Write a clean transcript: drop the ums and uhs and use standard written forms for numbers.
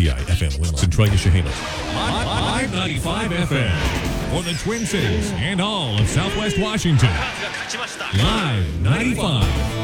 WTI FM Winland, Centralia, Chehalis. Live 95 FM for the Twin Cities and all of Southwest Washington. Live 95.